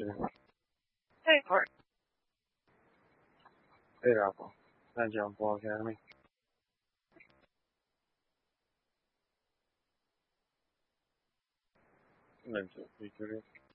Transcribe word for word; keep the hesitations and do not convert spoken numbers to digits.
Hey, Court. Hey, Rocco. Nandiyan po Academy. Nandiyan, Victory.